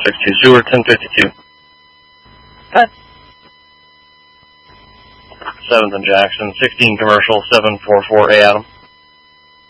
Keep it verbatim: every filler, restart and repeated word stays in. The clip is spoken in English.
six two Zoomer, ten fifty-two. Cut. seventh and Jackson, sixteen commercial, seven four four A Adam.